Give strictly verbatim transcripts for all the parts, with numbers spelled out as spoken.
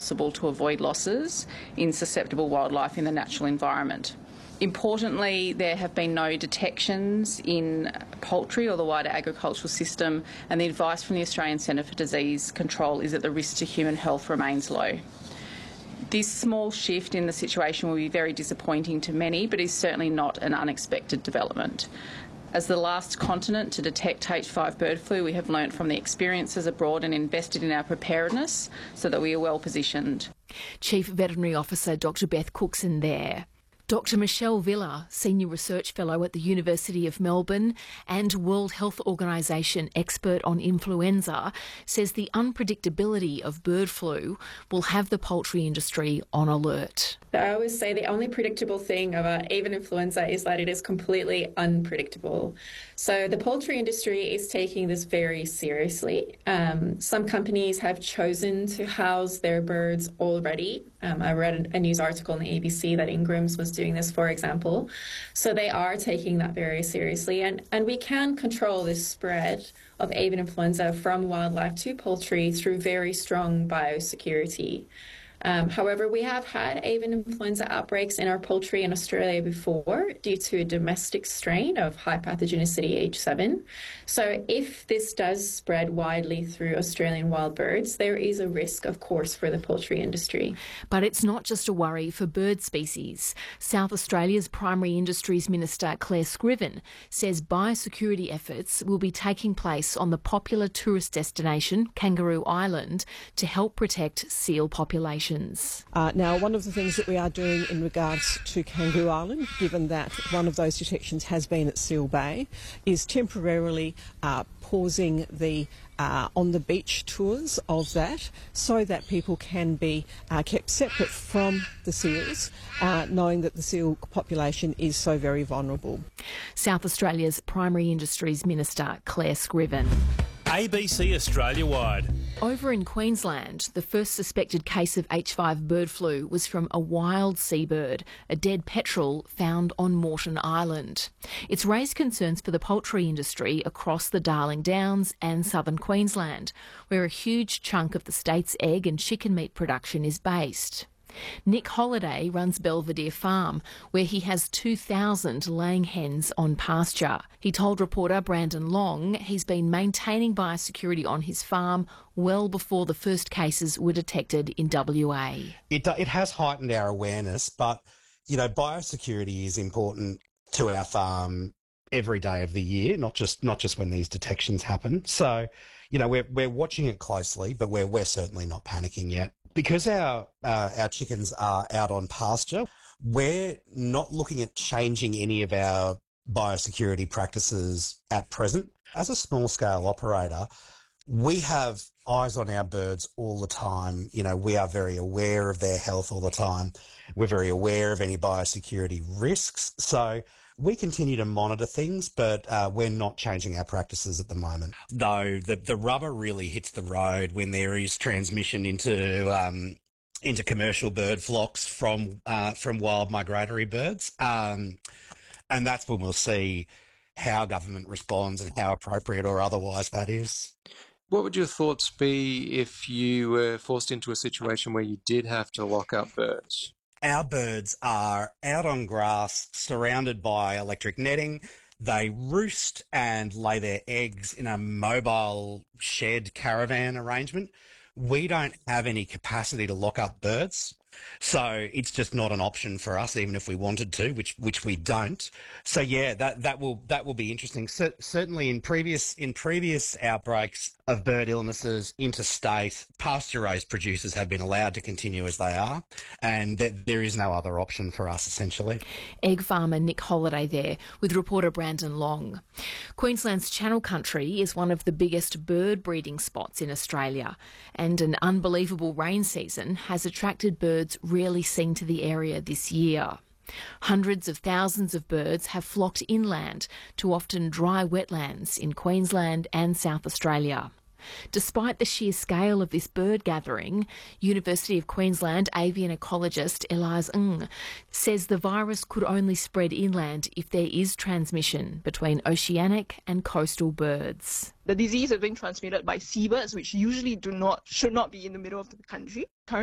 possible to avoid losses in susceptible wildlife in the natural environment. Importantly, there have been no detections in poultry or the wider agricultural system, and the advice from the Australian Centre for Disease Control is that the risk to human health remains low. This small shift in the situation will be very disappointing to many, but is certainly not an unexpected development. As the last continent to detect H five bird flu, we have learnt from the experiences abroad and invested in our preparedness so that we are well positioned. Chief Veterinary Officer Doctor Beth Cookson there. Doctor Michelle Villa, Senior Research Fellow at the University of Melbourne and World Health Organisation expert on influenza, says the unpredictability of bird flu will have the poultry industry on alert. I always say the only predictable thing about avian influenza is that it is completely unpredictable. So the poultry industry is taking this very seriously. Um, some companies have chosen to house their birds already. Um, I read a news article in the A B C that Ingram's was doing this, for example. So they are taking that very seriously. And, and we can control this spread of avian influenza from wildlife to poultry through very strong biosecurity. Um, however, we have had avian influenza outbreaks in our poultry in Australia before due to a domestic strain of high pathogenicity H seven. So if this does spread widely through Australian wild birds, there is a risk, of course, for the poultry industry. But it's not just a worry for bird species. South Australia's Primary Industries Minister Claire Scriven says biosecurity efforts will be taking place on the popular tourist destination, Kangaroo Island, to help protect seal populations. Uh, now, one of the things that we are doing in regards to Kangaroo Island, given that one of those detections has been at Seal Bay, is temporarily uh, pausing the uh, on-the-beach tours of that so that people can be uh, kept separate from the seals, uh, knowing that the seal population is so very vulnerable. South Australia's Primary Industries Minister Claire Scriven. A B C Australia-wide. Over in Queensland, the first suspected case of H five bird flu was from a wild seabird, a dead petrel found on Moreton Island. It's raised concerns for the poultry industry across the Darling Downs and southern Queensland, where a huge chunk of the state's egg and chicken meat production is based. Nick Holliday runs Belvedere Farm, where he has two thousand laying hens on pasture. He told reporter Brandon Long he's been maintaining biosecurity on his farm well before the first cases were detected in W A. It, it has heightened our awareness, but, you know, biosecurity is important to our farm every day of the year, not just not just when these detections happen. So, you know, we're we're watching it closely, but we're we're certainly not panicking yet. Because our uh, our chickens are out on pasture, we're not looking at changing any of our biosecurity practices at present. As a small-scale operator, we have eyes on our birds all the time. You know, we are very aware of their health all the time. We're very aware of any biosecurity risks. So we continue to monitor things, but uh, we're not changing our practices at the moment. Though the, the rubber really hits the road when there is transmission into um, into commercial bird flocks from uh, from wild migratory birds, um, and that's when we'll see how government responds and how appropriate or otherwise that is. What would your thoughts be if you were forced into a situation where you did have to lock up birds? Our birds are out on grass, surrounded by electric netting. They roost and lay their eggs in a mobile shed caravan arrangement. We don't have any capacity to lock up birds, so it's just not an option for us, even if we wanted to, which which we don't. So yeah, that that will that will be interesting. C- certainly, in previous in previous outbreaks of bird illnesses interstate, pasture-raised producers have been allowed to continue as they are, and th- there is no other option for us, essentially. Egg farmer Nick Holliday there with reporter Brandon Long. Queensland's Channel Country is one of the biggest bird breeding spots in Australia, and an unbelievable rain season has attracted birds rarely seen to the area this year. Hundreds of thousands of birds have flocked inland to often dry wetlands in Queensland and South Australia. Despite the sheer scale of this bird gathering, University of Queensland avian ecologist Elias Ng says the virus could only spread inland if there is transmission between oceanic and coastal birds. The disease is being transmitted by seabirds, which usually do not should not be in the middle of the country. Currently,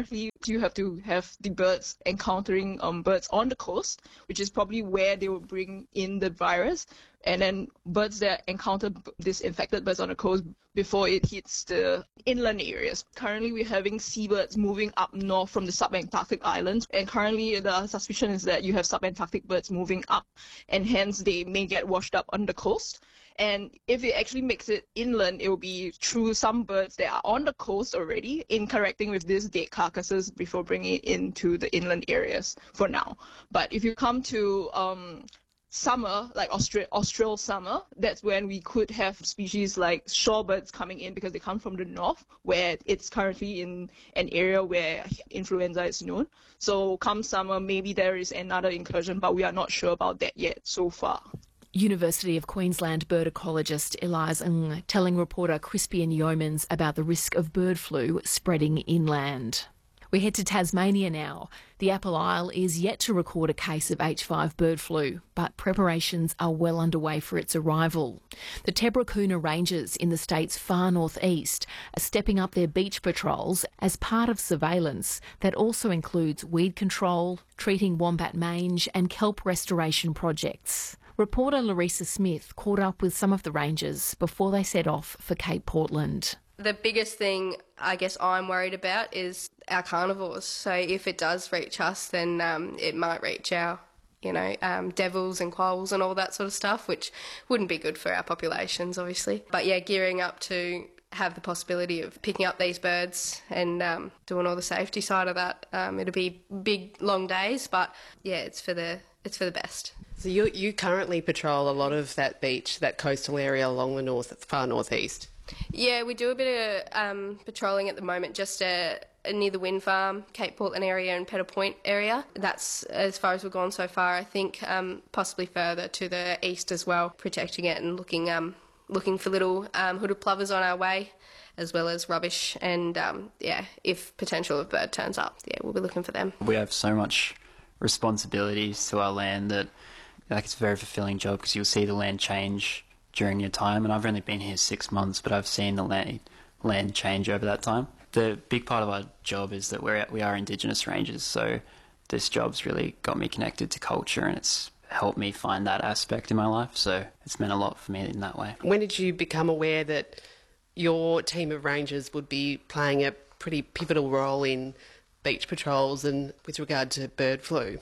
you have to have the birds encountering um, birds on the coast, which is probably where they will bring in the virus. And then birds that encounter this infected birds on the coast before it hits the inland areas. Currently, we're having seabirds moving up north from the subantarctic islands. And currently, the suspicion is that you have subantarctic birds moving up, and hence they may get washed up on the coast. And if it actually makes it inland, it will be through some birds that are on the coast already, interacting with these dead carcasses before bringing it into the inland areas for now. But if you come to um, summer, like Austra- Austral summer, that's when we could have species like shorebirds coming in because they come from the north, where it's currently in an area where influenza is known. So come summer, maybe there is another incursion, but we are not sure about that yet so far. University of Queensland bird ecologist Eliza Ng telling reporter Crispian Yeomans about the risk of bird flu spreading inland. We head to Tasmania now. The Apple Isle is yet to record a case of H five bird flu, but preparations are well underway for its arrival. The Tebrocoona Rangers in the state's far northeast are stepping up their beach patrols as part of surveillance that also includes weed control, treating wombat mange and kelp restoration projects. Reporter Larissa Smith caught up with some of the rangers before they set off for Cape Portland. The biggest thing I guess I'm worried about is our carnivores. So if it does reach us, then um, it might reach our, you know, um, devils and quolls and all that sort of stuff, which wouldn't be good for our populations, obviously. But yeah, gearing up to have the possibility of picking up these birds and um, doing all the safety side of that. Um, it'll be big, long days, but yeah, it's for the it's for the best. So you you currently patrol a lot of that beach, that coastal area along the north, far northeast. Yeah, we do a bit of um, patrolling at the moment, just uh, near the wind farm, Cape Portland area and Pedal Point area. That's as far as we've gone so far. I think um, possibly further to the east as well, protecting it and looking um, looking for little um, hooded plovers on our way, as well as rubbish. And um, yeah, if potential of bird turns up, yeah, we'll be looking for them. We have so much responsibilities to our land that like it's a very fulfilling job, because you'll see the land change during your time, and I've only been here six months, but I've seen the land land change over that time. The big part of our job is that we're we are Indigenous rangers, so this job's really got me connected to culture, and it's helped me find that aspect in my life, so it's meant a lot for me in that way. When did you become aware that your team of rangers would be playing a pretty pivotal role in beach patrols and with regard to bird flu?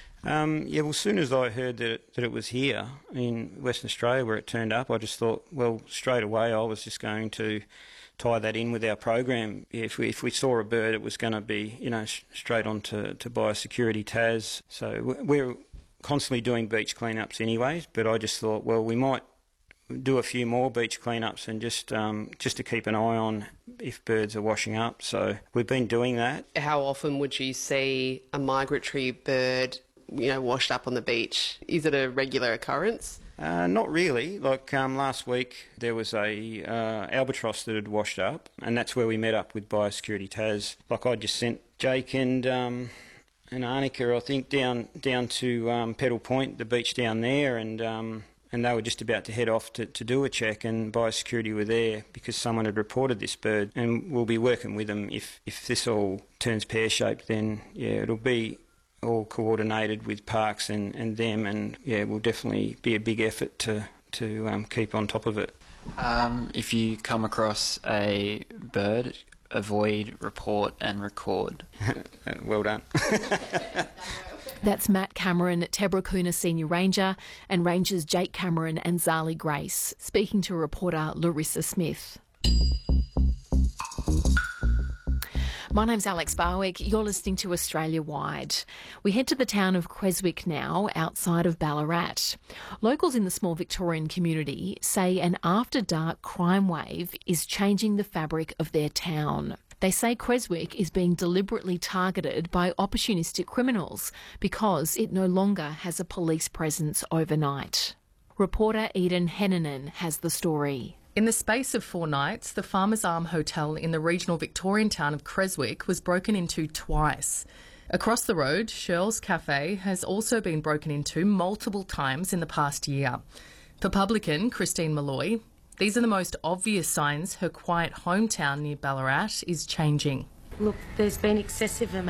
Um, yeah, well, as soon as I heard that it, that it was here in Western Australia where it turned up, I just thought, well, straight away I was just going to tie that in with our program. Yeah, if we if we saw a bird, it was going to be, you know, sh- straight on to, to Biosecurity Tas. So we're constantly doing beach cleanups anyways, but I just thought, well, we might do a few more beach cleanups and just um, just to keep an eye on if birds are washing up. So we've been doing that. How often would you see a migratory bird, you know, washed up on the beach? Is it a regular occurrence? Uh, not really. Like um, last week there was a uh, albatross that had washed up, and that's where we met up with Biosecurity Tas. Like I just sent Jake and um, and Arnica, I think, down down to um, Pedal Point, the beach down there, and um, and they were just about to head off to, to do a check, and Biosecurity were there because someone had reported this bird, and we'll be working with them. If if this all turns pear-shaped, then yeah, it'll be all coordinated with parks and, and them, and yeah, it will definitely be a big effort to to um, keep on top of it. Um, if you come across a bird, avoid, report and record. Well done. That's Matt Cameron, Tebrocoona Senior Ranger, and Rangers Jake Cameron and Zali Grace, speaking to reporter Larissa Smith. My name's Alex Barwick. You're listening to Australia Wide. We head to the town of Creswick now, outside of Ballarat. Locals in the small Victorian community say an after-dark crime wave is changing the fabric of their town. They say Creswick is being deliberately targeted by opportunistic criminals because it no longer has a police presence overnight. Reporter Eden Hennanen has the story. In the space of four nights, the Farmers Arm Hotel in the regional Victorian town of Creswick was broken into twice. Across the road, Shirl's Cafe has also been broken into multiple times in the past year. For publican Christine Malloy, these are the most obvious signs her quiet hometown near Ballarat is changing. Look, there's been excessive amount